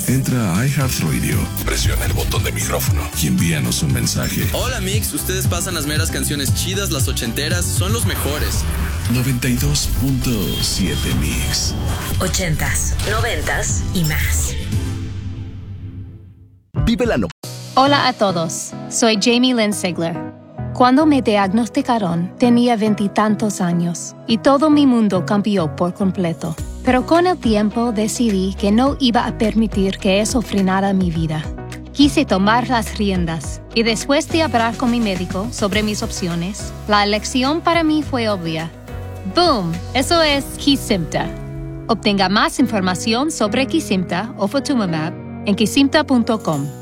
Entra a iHeartRadio, presiona el botón de micrófono y envíanos un mensaje. Hola Mix, ustedes pasan las meras canciones chidas, las ochenteras, son los mejores. 92.7 Mix. 80s, 90s y más. Vive la Hola a todos, soy Jamie Lynn Sigler. Cuando me diagnosticaron, tenía 20 y tantos años y todo mi mundo cambió por completo. Pero con el tiempo decidí que no iba a permitir que eso frenara mi vida. Quise tomar las riendas y después de hablar con mi médico sobre mis opciones, la elección para mí fue obvia. ¡Boom! Eso es Kesimpta. Obtenga más información sobre Kesimpta o Ofatumumab en kesimpta.com.